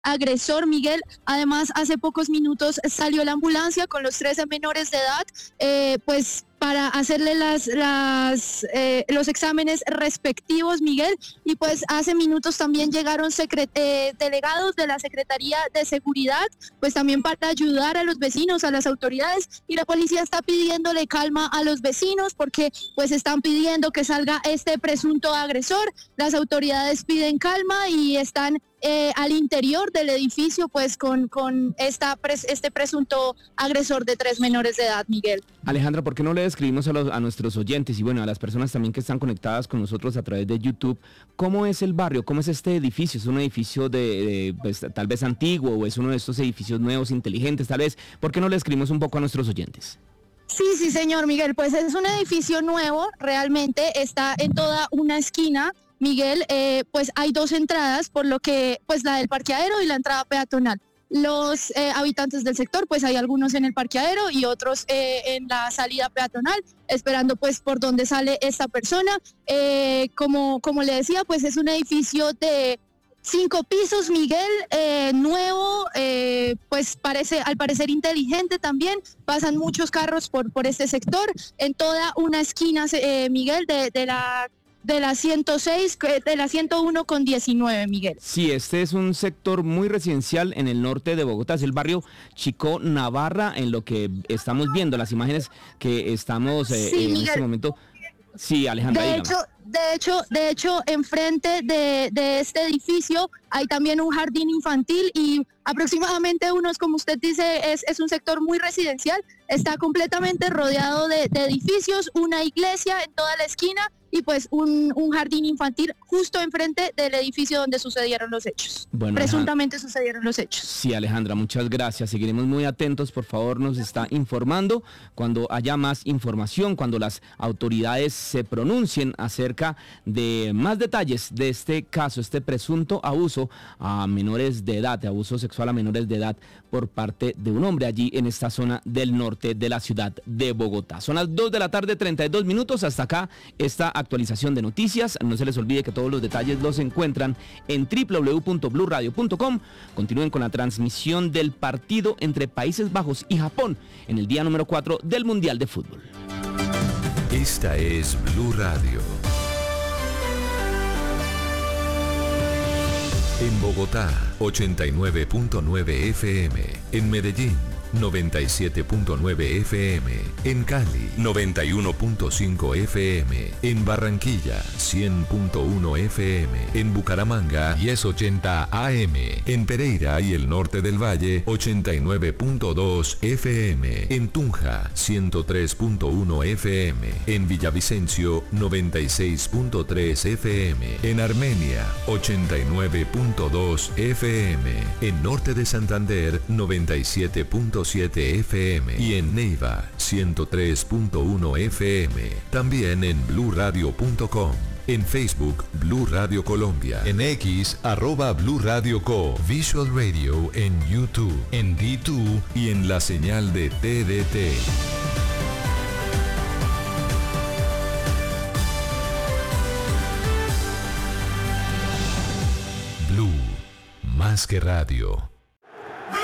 agresor, Miguel. Además, hace pocos minutos salió la ambulancia con los 13 menores de edad, pues para hacerle los exámenes respectivos, Miguel, y pues hace minutos también llegaron delegados de la Secretaría de Seguridad, pues también para ayudar a los vecinos, a las autoridades, y la policía está pidiéndole calma a los vecinos porque pues están pidiendo que salga este presunto agresor. Las autoridades piden calma y están al interior del edificio pues con este presunto agresor de 3 menores de edad, Miguel. Alejandra, ¿por qué no le describimos a nuestros oyentes y bueno, a las personas también que están conectadas con nosotros a través de YouTube, cómo es el barrio, cómo es este edificio? ¿Es un edificio pues, tal vez antiguo, o es uno de estos edificios nuevos, inteligentes, tal vez? ¿Por qué no le describimos un poco a nuestros oyentes? Sí, señor Miguel, pues es un edificio nuevo, realmente está en toda una esquina, Miguel, pues hay 2 entradas, por lo que pues la del parqueadero y la entrada peatonal. Los habitantes del sector, pues hay algunos en el parqueadero y otros en la salida peatonal, esperando pues por dónde sale esta persona. Como le decía, pues es un edificio de 5 pisos, Miguel, nuevo, pues al parecer inteligente también. Pasan muchos carros por este sector, en toda una esquina, Miguel, de la 106, de la 101 con 19, Miguel. Sí, este es un sector muy residencial en el norte de Bogotá, es el barrio Chico Navarra, en lo que estamos viendo, las imágenes que estamos en este momento. Sí, Alejandra, de hecho, enfrente de este edificio hay también un jardín infantil y aproximadamente como usted dice, es un sector muy residencial, está completamente rodeado de edificios, una iglesia en toda la esquina y pues un jardín infantil justo enfrente del edificio donde sucedieron los hechos. Bueno, presuntamente sucedieron los hechos. Sí, Alejandra, muchas gracias. Seguiremos muy atentos, por favor, nos está informando cuando haya más información, cuando las autoridades se pronuncien acerca de más detalles de este caso, este presunto abuso a menores de edad, de abuso sexual a menores de edad por parte de un hombre allí en esta zona del norte de la ciudad de Bogotá. Son las 2:32 p.m, hasta acá esta actualización de noticias. No se les olvide que todos los detalles los encuentran en www.bluradio.com. Continúen con la transmisión del partido entre Países Bajos y Japón en el día número 4 del Mundial de Fútbol. Esta es Blue Radio. En Bogotá, 89.9 FM. En Medellín, 97.9 FM, en Cali 91.5 FM, en Barranquilla 100.1 FM, en Bucaramanga 1080 AM, en Pereira y el norte del Valle 89.2 FM, en Tunja 103.1 FM, en Villavicencio 96.3 FM, en Armenia 89.2 FM, en norte de Santander 97.7 FM y en Neiva 103.1 FM. También en bluradio.com. En Facebook, Blue Radio Colombia. En X, @Blue Radio Co. Visual Radio en YouTube, en D2 y en la señal de TDT. Blue, más que radio.